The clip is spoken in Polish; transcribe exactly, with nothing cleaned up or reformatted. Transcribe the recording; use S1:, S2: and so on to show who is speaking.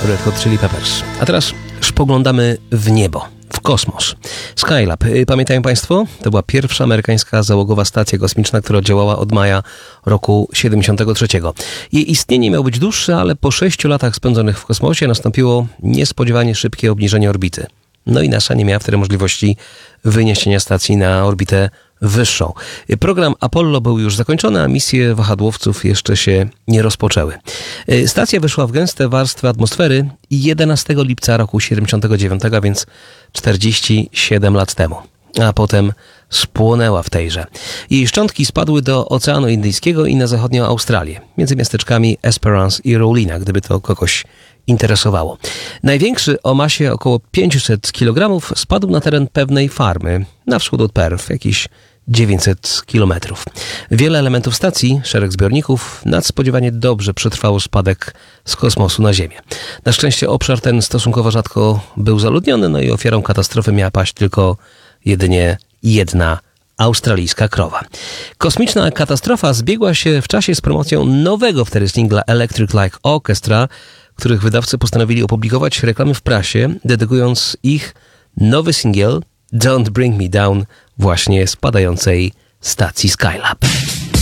S1: Red Hot Chili Peppers. A teraz spoglądamy w niebo, w kosmos. Skylab, pamiętają Państwo? To była pierwsza amerykańska załogowa stacja kosmiczna, która działała od maja roku siedemdziesiątego trzeciego. Jej istnienie miało być dłuższe, ale po sześciu latach spędzonych w kosmosie nastąpiło niespodziewanie szybkie obniżenie orbity. No i NASA nie miała wtedy możliwości wyniesienia stacji na orbitę wyższą. Program Apollo był już zakończony, a misje wahadłowców jeszcze się nie rozpoczęły. Stacja wyszła w gęste warstwy atmosfery jedenastego lipca roku siedemdziesiątego dziewiątego, a więc czterdzieści siedem lat temu. A potem spłonęła w tejże. Jej szczątki spadły do Oceanu Indyjskiego i na zachodnią Australię, między miasteczkami Esperance i Rowlina, gdyby to kogoś interesowało. Największy, o masie około pięćset kilogramów, spadł na teren pewnej farmy na wschód od Perth, jakieś dziewięćset kilometrów. Wiele elementów stacji, szereg zbiorników, nadspodziewanie dobrze przetrwało spadek z kosmosu na Ziemię. Na szczęście obszar ten stosunkowo rzadko był zaludniony, no i ofiarą katastrofy miała paść tylko jedynie jedna australijska krowa. Kosmiczna katastrofa zbiegła się w czasie z promocją nowego wtedy singla Electric Light Orchestra, których wydawcy postanowili opublikować reklamy w prasie, dedykując ich nowy singiel Don't Bring Me Down właśnie spadającej stacji Skylab.